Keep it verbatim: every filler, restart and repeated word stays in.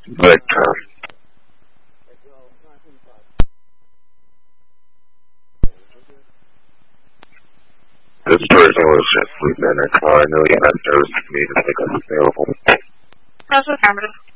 Victor. This person was just sleeping in their car. I know you had service for me to pick up available. That's affirmative.